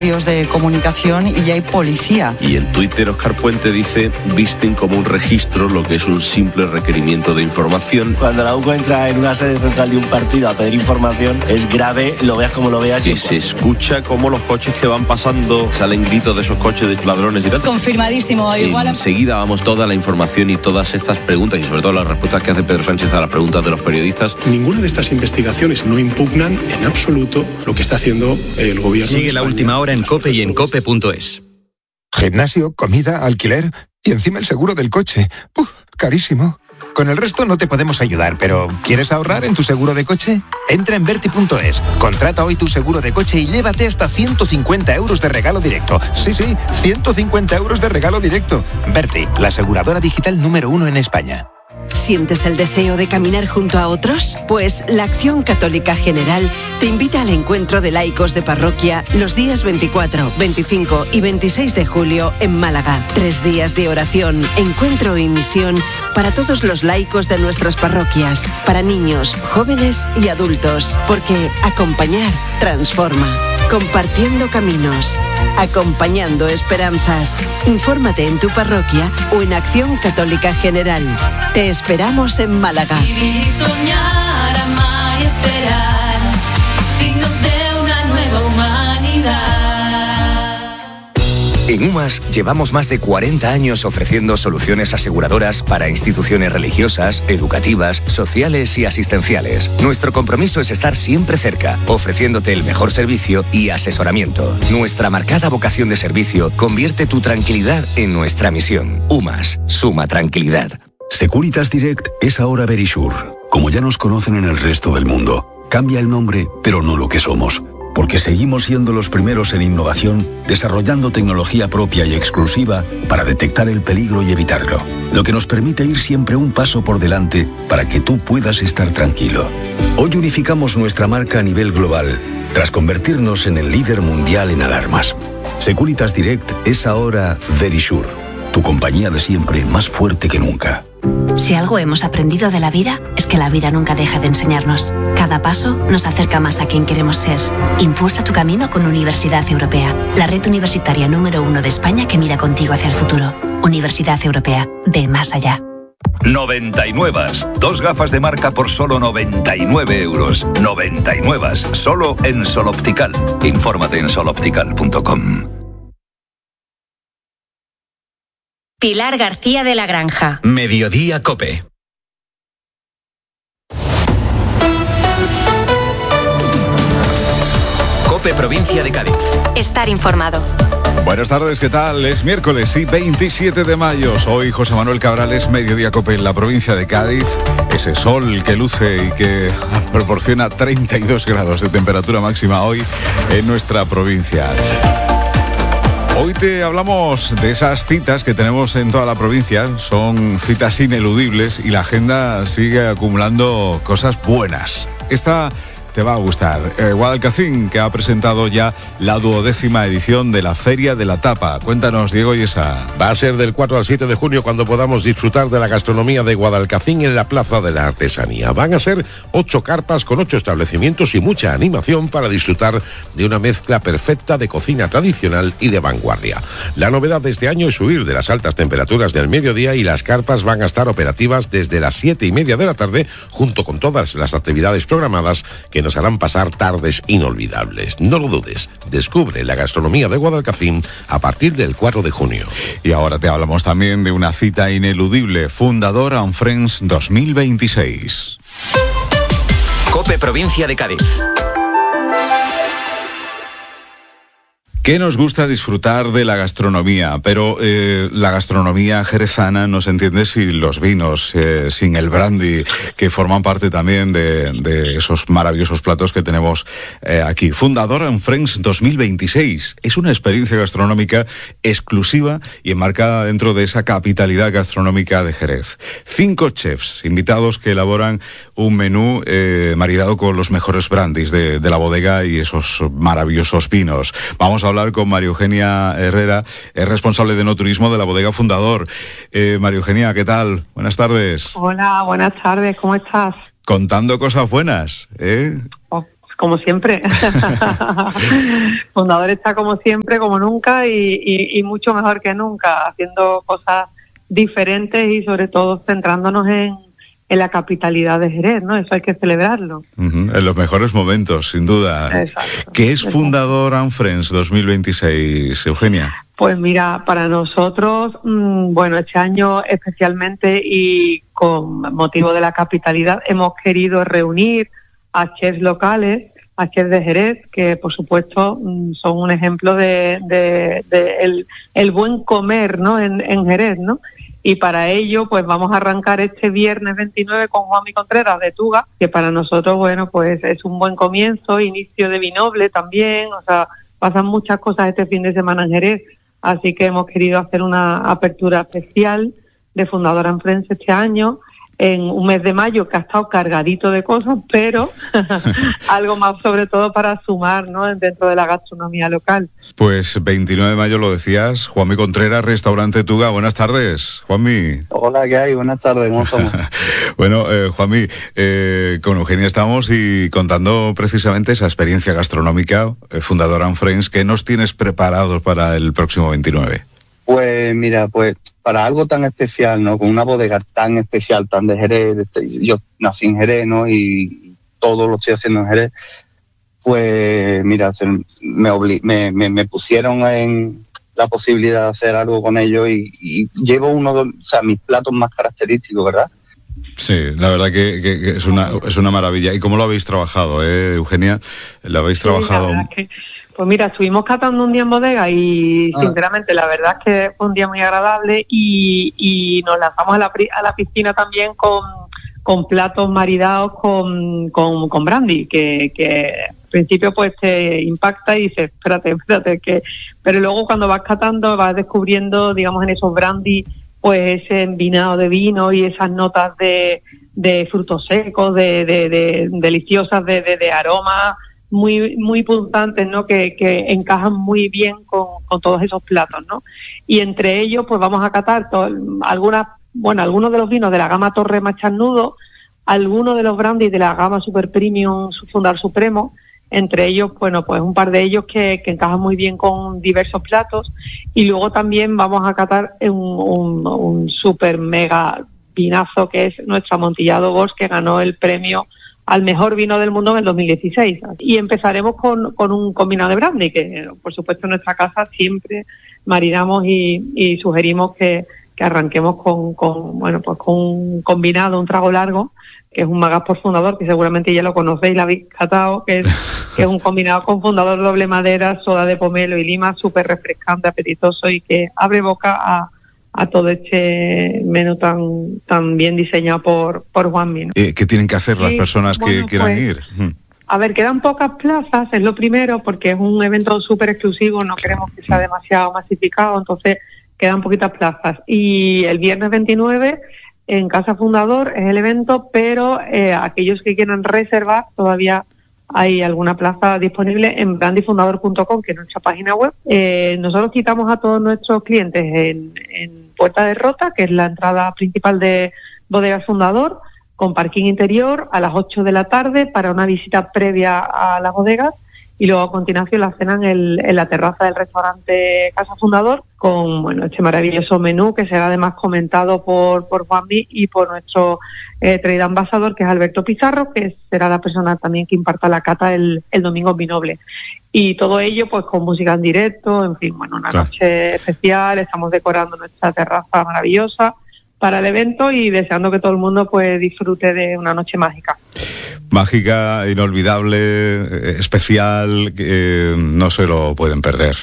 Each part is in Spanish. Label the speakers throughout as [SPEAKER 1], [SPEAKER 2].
[SPEAKER 1] de comunicación y ya hay policía.
[SPEAKER 2] Y en Twitter Óscar Puente dice: visten como un registro lo que es un simple requerimiento de información.
[SPEAKER 3] Cuando la UCO entra en una sede central de un partido a pedir información, es grave, lo veas como lo veas.
[SPEAKER 2] Que se escucha como los coches que van pasando, salen gritos de esos coches de ladrones y tal.
[SPEAKER 1] Confirmadísimo. Igual
[SPEAKER 2] enseguida vamos toda la información y todas estas preguntas y sobre todo las respuestas que hace Pedro Sánchez a las preguntas de los periodistas.
[SPEAKER 4] Ninguna de estas investigaciones no impugnan en absoluto lo que está haciendo el gobierno.
[SPEAKER 5] Sigue la última hora en COPE y en COPE.es.
[SPEAKER 6] Gimnasio, comida, alquiler y encima el seguro del coche. Carísimo. Con el resto no te podemos ayudar, pero ¿quieres ahorrar en tu seguro de coche? Entra en Verti.es, contrata hoy tu seguro de coche y llévate hasta 150 euros de regalo directo. Sí, 150 euros de regalo directo. Verti, la aseguradora digital número 1 en España.
[SPEAKER 7] ¿Sientes el deseo de caminar junto a otros? Pues la Acción Católica General te invita al encuentro de laicos de parroquia los días 24, 25 y 26 de julio en Málaga. 3 días de oración, encuentro y misión para todos los laicos de nuestras parroquias, para niños, jóvenes y adultos, porque acompañar transforma. Compartiendo caminos, acompañando esperanzas. Infórmate en tu parroquia o en Acción Católica General. Te esperamos en Málaga.
[SPEAKER 8] Vivir, soñar, amar y esperar, signos de una nueva humanidad.
[SPEAKER 9] En UMAS llevamos más de 40 años ofreciendo soluciones aseguradoras para instituciones religiosas, educativas, sociales y asistenciales. Nuestro compromiso es estar siempre cerca, ofreciéndote el mejor servicio y asesoramiento. Nuestra marcada vocación de servicio convierte tu tranquilidad en nuestra misión. UMAS, suma tranquilidad.
[SPEAKER 10] Securitas Direct es ahora Verisure. Como ya nos conocen en el resto del mundo, cambia el nombre, pero no lo que somos. Porque seguimos siendo los primeros en innovación, desarrollando tecnología propia y exclusiva para detectar el peligro y evitarlo. Lo que nos permite ir siempre un paso por delante para que tú puedas estar tranquilo. Hoy unificamos nuestra marca a nivel global, tras convertirnos en el líder mundial en alarmas. Securitas Direct es ahora Verisure, tu compañía de siempre más fuerte que nunca.
[SPEAKER 11] Si algo hemos aprendido de la vida, es que la vida nunca deja de enseñarnos. Cada paso nos acerca más a quien queremos ser. Impulsa tu camino con Universidad Europea, la red universitaria número 1 de España que mira contigo hacia el futuro. Universidad Europea, ve más allá.
[SPEAKER 12] 99. 2 gafas de marca por solo 99 euros. 99. Solo en Sol Optical. Infórmate en soloptical.com.
[SPEAKER 13] Pilar García de la Granja.
[SPEAKER 5] Mediodía COPE. COPE Provincia de Cádiz.
[SPEAKER 13] Estar informado.
[SPEAKER 14] Buenas tardes, ¿qué tal? Es miércoles, sí, 27 de mayo. Soy José Manuel Cabrales, Mediodía COPE en la provincia de Cádiz. Ese sol que luce y que proporciona 32 grados de temperatura máxima hoy en nuestra provincia. Hoy te hablamos de esas citas que tenemos en toda la provincia. Son citas ineludibles y la agenda sigue acumulando cosas buenas. Esta te va a gustar. Guadalcacín, que ha presentado ya la 12ª edición de la Feria de la Tapa. Cuéntanos, Diego Yesa.
[SPEAKER 15] Va a ser del 4 al 7 de junio cuando podamos disfrutar de la gastronomía de Guadalcacín en la Plaza de la Artesanía. Van a ser 8 carpas con 8 establecimientos y mucha animación para disfrutar de una mezcla perfecta de cocina tradicional y de vanguardia. La novedad de este año es huir de las altas temperaturas del mediodía y las carpas van a estar operativas desde las 7:30 de la tarde, junto con todas las actividades programadas que nos harán pasar tardes inolvidables. No lo dudes, descubre la gastronomía de Guadalcacín a partir del 4 de junio.
[SPEAKER 14] Y ahora te hablamos también de una cita ineludible, Fundador and Friends 2026.
[SPEAKER 5] COPE Provincia de Cádiz.
[SPEAKER 14] Que nos gusta disfrutar de la gastronomía, pero la gastronomía jerezana no se entiende sin los vinos, sin el brandy, que forman parte también de esos maravillosos platos que tenemos aquí. Fundador and Friends 2026 es una experiencia gastronómica exclusiva y enmarcada dentro de esa capitalidad gastronómica de Jerez. 5 chefs invitados que elaboran un menú maridado con los mejores brandys de la bodega y esos maravillosos vinos. Vamos a hablar con María Eugenia Herrera, es responsable de enoturismo de la bodega Fundador. María Eugenia, ¿qué tal? Buenas tardes.
[SPEAKER 16] Hola, buenas tardes, ¿cómo estás?
[SPEAKER 14] Contando cosas buenas, ¿eh?
[SPEAKER 16] como siempre. Fundador está como siempre, como nunca y mucho mejor que nunca, haciendo cosas diferentes y sobre todo centrándonos en la capitalidad de Jerez, ¿no? Eso hay que celebrarlo.
[SPEAKER 14] En los mejores momentos, sin duda.
[SPEAKER 16] Exacto.
[SPEAKER 14] ¿Qué es Fundador and Friends 2026, Eugenia?
[SPEAKER 16] Pues mira, para nosotros, bueno, este año especialmente y con motivo de la capitalidad, hemos querido reunir a chefs locales, a chefs de Jerez, que por supuesto son un ejemplo de el buen comer, ¿no? En Jerez, ¿no? Y para ello, pues vamos a arrancar este viernes 29 con Juanmi Contreras de Tuga, que para nosotros, bueno, pues es un buen comienzo, inicio de Vinoble también, o sea, pasan muchas cosas este fin de semana en Jerez, así que hemos querido hacer una apertura especial de Fundador and Friends este año, en un mes de mayo que ha estado cargadito de cosas, pero algo más sobre todo para sumar, ¿no? Dentro de la gastronomía local.
[SPEAKER 14] Pues 29 de mayo lo decías, Juanmi Contreras, Restaurante Tuga. Buenas tardes, Juanmi.
[SPEAKER 17] Hola, ¿qué hay? Buenas tardes, ¿cómo estamos?
[SPEAKER 14] Bueno, Juanmi, con Eugenia estamos y contando precisamente esa experiencia gastronómica, Fundador and Friends. ¿Qué nos tienes preparados para el próximo 29?
[SPEAKER 17] Pues mira, pues para algo tan especial, ¿no? Con una bodega tan especial, tan de Jerez, yo nací en Jerez, ¿no? Y todo lo estoy haciendo en Jerez. Pues mira, me pusieron en la posibilidad de hacer algo con ellos y llevo uno de, o sea, mis platos más característicos, ¿verdad?
[SPEAKER 14] Sí, la verdad que es una maravilla. ¿Y cómo lo habéis trabajado, Eugenia? ¿Lo habéis trabajado?
[SPEAKER 16] Pues mira, estuvimos catando un día en bodega y sinceramente la verdad es que fue un día muy agradable y nos lanzamos a la piscina también con platos maridados con brandy, que al principio pues te impacta y dices, espérate, pero luego cuando vas catando vas descubriendo, digamos, en esos brandy, pues ese envinado de vino y esas notas de frutos secos, de deliciosas, de aromas muy punzantes, ¿no? Que encajan muy bien con todos esos platos, ¿no? Y entre ellos, pues vamos a catar algunos de los vinos de la gama Torre Macharnudo, algunos de los brandy de la gama Super Premium Fundador Supremo, entre ellos, bueno, pues un par de ellos que encajan muy bien con diversos platos, y luego también vamos a catar un super mega vinazo que es nuestro Amontillado Bosch, que ganó el premio al mejor vino del mundo en el 2016. Y empezaremos con un combinado de brandy, que por supuesto en nuestra casa siempre maridamos y sugerimos que arranquemos con un combinado, un trago largo, que es un Magas por Fundador, que seguramente ya lo conocéis, lo habéis catado, que es un combinado con Fundador doble madera, soda de pomelo y lima, súper refrescante, apetitoso y que abre boca a todo este menú tan bien diseñado por Juanmi, ¿no?
[SPEAKER 14] ¿Qué tienen que hacer las personas que quieran ir?
[SPEAKER 16] A ver, quedan pocas plazas, es lo primero, porque es un evento súper exclusivo, no queremos que sea demasiado masificado, entonces quedan poquitas plazas. Y el viernes 29 en Casa Fundador es el evento, pero aquellos que quieran reservar todavía hay alguna plaza disponible en brandyfundador.com, que es nuestra página web. Nosotros citamos a todos nuestros clientes en Puerta de Rota, que es la entrada principal de Bodegas Fundador, con parking interior a las 8 de la tarde para una visita previa a las bodegas, y luego a continuación la cena en la terraza del restaurante Casa Fundador con este maravilloso menú que será además comentado por Juanmi y por nuestro trade ambassador, que es Alberto Pizarro, que será la persona también que imparta la cata el domingo en Vinoble. Y todo ello pues con música en directo, en fin, bueno, una noche especial. Estamos decorando nuestra terraza maravillosa para el evento y deseando que todo el mundo pues disfrute de una noche mágica.
[SPEAKER 14] Mágica, inolvidable, especial, no se lo pueden perder.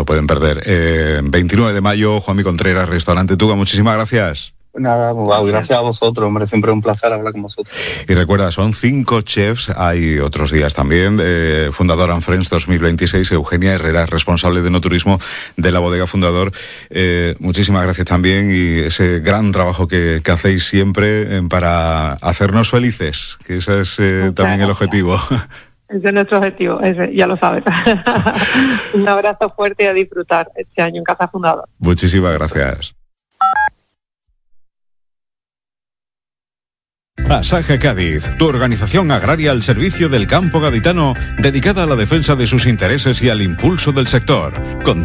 [SPEAKER 14] 29 de mayo, Juanmi Contreras, Restaurante Tuga, muchísimas gracias.
[SPEAKER 17] Nada, gracias a vosotros, hombre, siempre es un placer hablar con vosotros.
[SPEAKER 14] Y recuerda, son 5 chefs, hay otros días también, Fundador and Friends 2026, Eugenia Herrera, responsable de enoturismo de la bodega Fundador. Muchísimas gracias también, y ese gran trabajo que hacéis siempre para hacernos felices, que ese es también el objetivo.
[SPEAKER 16] Ese es nuestro objetivo, ya lo sabes. Un abrazo fuerte y a disfrutar este año en Casa Fundador.
[SPEAKER 14] Muchísimas gracias. Asaja Cádiz, tu organización agraria al servicio del campo gaditano, dedicada a la defensa de sus intereses y al impulso del sector.